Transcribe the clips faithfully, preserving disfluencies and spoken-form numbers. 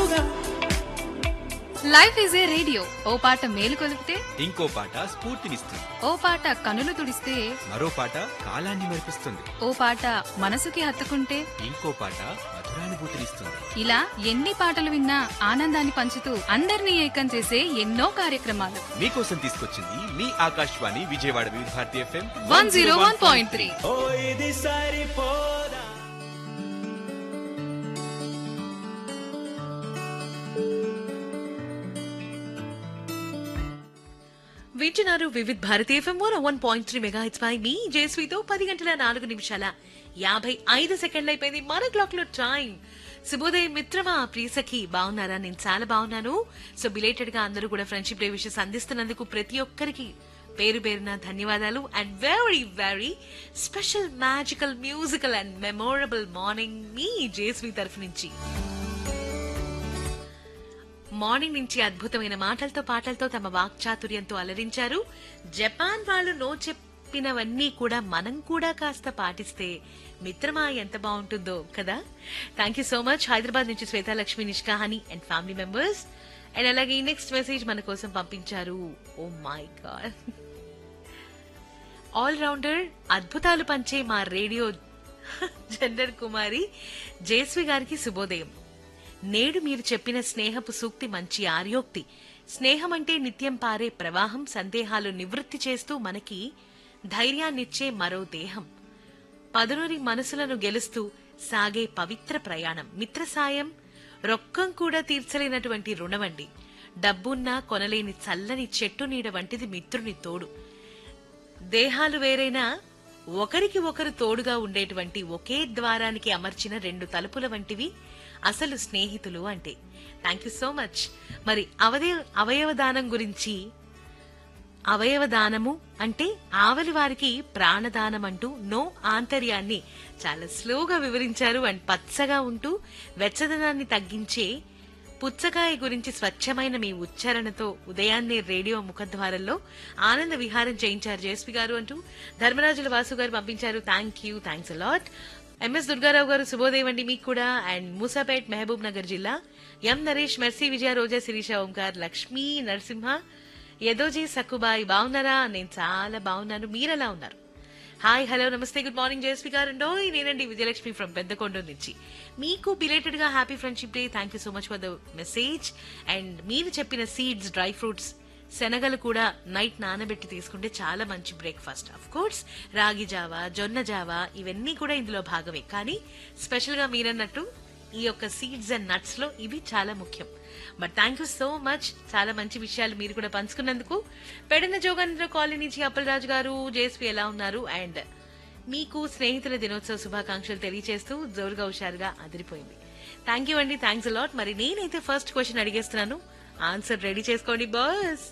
Life is a radio, ఓ పాట మేలు కొలిపితే ఇంకో పాట స్ఫూర్తినిస్తుంది. ఓ పాట కనులు తుడిస్తే మరో పాట కాలాన్ని మెరిపిస్తుంది. ఓ పాట మనసుకి హత్తుకుంటే ఇంకో పాట మధురానుభూతినిస్తుంది. ఇలా ఎన్ని పాటలు విన్నా ఆనందాన్ని పంచుతూ అందరినీ ఏకం చేసే ఎన్నో కార్యక్రమాలు మీకోసం తీసుకొచ్చింది మీ ఆకాశవాణి విజయవాడ వివిధ Bharati FM one zero one point three. వింటున్నారు Vividh Bharati FM one point three mega hits పై మీ జేస్వితో పది గంటల నాలుగు నిమిషాల యాభై ఐదు సెకండ్లు అయిపోయింది మన క్లాక్ లో టైం. శుభోదయం మిత్రమా, ప్రియసఖి బాగున్నారా? నేను చాలా బాగున్నాను. సో బిలేటెడ్ గా అందరూ కూడా ఫ్రెండ్షిప్ డే విషెస్ అందిస్తున్నందుకు ప్రతి ఒక్కరికి పేరు పేరున ధన్యవాదాలు. And very very special magical musical and memorable morning మీ జేస్వి తరఫు నుంచి. మార్నింగ్ నుంచి అద్భుతమైన మాటలతో పాటలతో తమ వాక్చాతుర్యంతో అలరించారు. జపాన్ వాళ్ళు నో చెప్పినవన్నీ కూడా మనం కూడా కాస్త పాటిస్తే మిత్రమా ఎంత బాగుంటుందో కదా. Thank you so much. Hyderabad నుంచి Swetha Lakshmi, నిష్కాహాని and family members. And అలాగే ఈ నెక్స్ట్ మెసేజ్ మన కోసం పంపించారు. Oh my God, all rounder అద్భుతాలు పంచే మా రేడియో జెండర్ కుమారి జేస్వి గారికి శుభోదయం. నేడు మీరు చెప్పిన స్నేహపు సూక్తి మంచి ఆర్యోక్తి. స్నేహం అంటే నిత్యం పారే ప్రవాహం, సందేహాలు నివృత్తి చేస్తూ మనకి ధైర్యాన్నిచ్చే మరో దేహం, పదునూరి మనసులను గెలుస్తూ సాగే పవిత్ర ప్రయాణం. మిత్ర సాయం రొక్కం కూడా తీర్చలేనటువంటి రుణమండి. డబ్బున్నా కొనలేని చల్లని చెట్టు నీడ వంటిది మిత్రుని తోడు. దేహాలు వేరైనా ఒకరికి ఒకరు తోడుగా ఉండేటువంటి ఒకే ద్వారానికి అమర్చిన రెండు తలుపుల వంటివి అసలు స్నేహితులు అంటే. Thank you so much. మరి అవదే అవయవదానం గురించి, అవయవదానము అంటే ఆవలి వారికి ప్రాణదానం అంటూ నో ఆంతర్యాన్ని చాలా స్లోగా వివరించారు. అండ్ పచ్చగా ఉంటూ వెచ్చదనాన్ని తగ్గించే పుచ్చకాయ గురించి స్వచ్ఛమైన మీ ఉచ్చారణతో ఉదయాన్నే రేడియో ముఖద్వారంలో ఆనంద విహారం చేయించారు జేస్వి గారు అంటూ ధర్మరాజుల వాసు గారు పంపించారు. Thank you, thanks a lot. MS Durgarao గారు శుభోదయం అండి మీకు కూడా. అండ్ మూసాపేట్ మహబూబ్ నగర్ జిల్లా. ఎం నరేష్, మెర్సీ, విజయ, రోజా, శిరీష, ఓంకార్, లక్ష్మీ, నరసింహ, యదోజీ, సక్కుబాయి బాగున్నారా? నేను చాలా బాగున్నాను. మీరెలా ఉన్నారు? హాయ్, హలో, నమస్తే, గుడ్ మార్నింగ్ జేస్వి గారు. అండోయ్ నేనండి విజయలక్ష్మి ఫ్రమ్ పెద్దకొండూరు నుంచి. మీకు బిలేటెడ్ గా happy friendship day. Thank you so much for the message. And మీరు చెప్పిన సీడ్స్, డ్రై ఫ్రూట్స్, శనగలు కూడా నైట్ నానబెట్టి తీసుకుంటే చాలా మంచి బ్రేక్ఫాస్ట్. ఆఫ్ కోర్స్ రాగి జావా, జొన్న జావా ఇవన్నీ కూడా ఇందులో భాగమే. కానీ స్పెషల్ గా మీరన్నట్టు ఈ యొక్క సీడ్స్ అండ్ నట్స్ లో ఇవి చాలా ముఖ్యం. But thank you so much, చాలా మంచి విషయాలు మీరు కూడా పంచుకున్నందుకు. పెడన జోగేంద్ర కాలనీ నుంచి అప్పలరాజు గారు, జేస్వి ఎలా ఉన్నారు? అండ్ మీకు స్నేహితుల దినోత్సవ శుభాకాంక్షలు తెలియజేస్తూ జోరుగా హుషారుగా అదిరిపోయింది. థ్యాంక్ యూ అండి, థ్యాంక్స్ అలాట్. మరి నేనైతే ఫస్ట్ క్వశ్చన్ అడిగేస్తున్నాను, ఆన్సర్ రెడీ చేసుకోండి బాస్.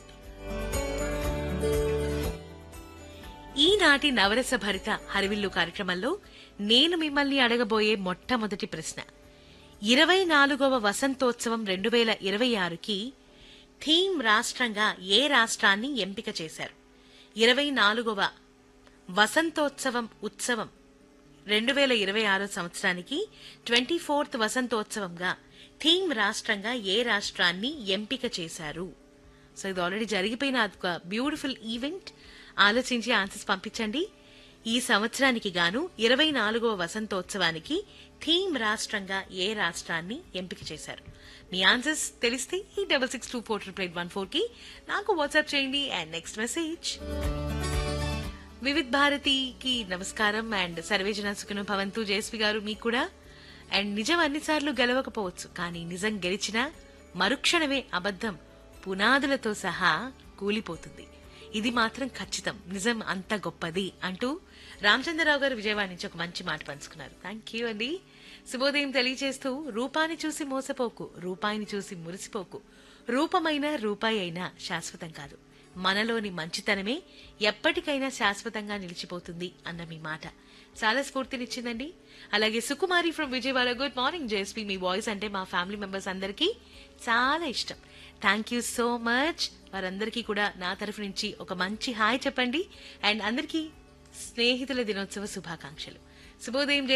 ఈనాటి నవరస భరిత హరివిల్లు కార్యక్రమంలో నేను మిమ్మల్ని అడగబోయే మొట్టమొదటి ప్రశ్న, ఇరవై నాలుగవ వసంతోత్సవం రెండు వేల ఇరవై ఆరుకి థీమ్ రాష్ట్రంగా ఏ రాష్ట్రాన్ని ఎంపిక చేశారు? ఇరవై నాలుగవ వసంతోత్సవం ఉత్సవం రెండు వేల ఇరవై ఆరో సంవత్సరానికి ట్వంటీ ఫోర్త్ వసంతోత్సవంగా థీమ్ రాష్ట్రంగా ఏ రాష్ట్రాన్ని ఎంపిక చేశారు? సో ఇది ఆల్రెడీ జరిగిపోయిన ఒక బ్యూటిఫుల్ ఈవెంట్. ఆలోచించి ఆన్సర్స్ పంపించండి. ఈ సంవత్సరానికి గాను ఇరవై నాలుగవ వసంతోత్సవానికి థీమ్ రాష్ట్రంగా ఏ రాష్ట్రాన్ని ఎంపిక చేశారు? మీ ఆన్సర్స్ తెలిస్తే ఈ double six two four triple eight one four కి నాకు వాట్సాప్ చేయండి. అండ్ నెక్స్ట్ మెసేజ్, వివిధ్ భారతికి నమస్కారం అండ్ సర్వేజన సుఖను భవంతు జేస్వి గారు మీకు కూడా. అండ్ నిజం అన్నిసార్లు గెలవకపోవచ్చు, కానీ నిజం గెలిచినా మరుక్షణమే అబద్ధం పునాదులతో సహా కూలిపోతుంది. ఇది మాత్రం ఖచ్చితం, నిజం అంత గొప్పది అంటూ రామచంద్రరావు గారు విజయవాడ నుంచి ఒక మంచి మాట పంచుకున్నారు. థ్యాంక్ యూ అండి. శుభోదయం తెలియజేస్తూ, రూపాన్ని చూసి మోసపోకు, రూపాయిని చూసి మురిసిపోకు, రూపమైన రూపాయి అయినా శాశ్వతం కాదు, మనలోని మంచితనమే ఎప్పటికైనా శాశ్వతంగా నిలిచిపోతుంది అన్న మీ మాట చాలా స్ఫూర్తినిచ్చిందండి. అలాగే సుకుమారి from Vijayawada, good morning JSP. Me voice అంటే మా ఫ్యామిలీ మెంబర్స్ అందరికీ చాలా ఇష్టం. Thank you so much. వారందరికీ కూడా నా తరఫు నుంచి ఒక మంచి హాయ్ చెప్పండి. అండ్ అందరికీ స్నేహితుల దినోత్సవ శుభాకాంక్షలు. శుభోదయం.